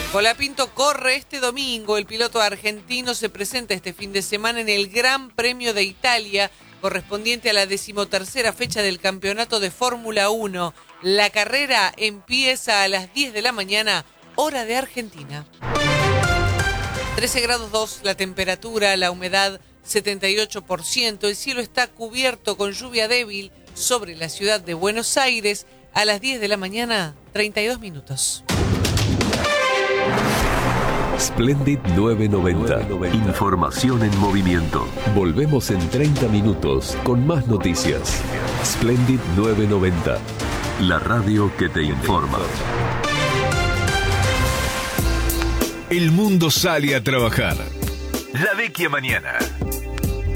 Colapinto corre este domingo. El piloto argentino se presenta este fin de semana en el Gran Premio de Italia, correspondiente a la 13ª fecha del campeonato de Fórmula 1. La carrera empieza a las 10 de la mañana, hora de Argentina. 13 grados 2 la temperatura, la humedad 78%. El cielo está cubierto con lluvia débil sobre la ciudad de Buenos Aires. A las 10 de la mañana, 32 minutos. Splendid 990. Información en movimiento. Volvemos en 30 minutos con más noticias. Splendid 990. La radio que te informa. El mundo sale a trabajar. La Vecchia Mañana.